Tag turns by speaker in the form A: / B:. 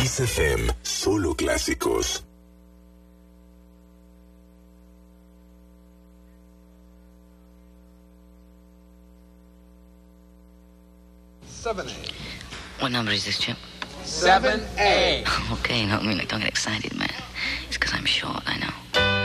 A: Kiss FM, solo clásicos.
B: What number is this, Chip?
C: 7A.
B: Okay, no, I mean, like, don't get excited, man. It's because I'm short, I know.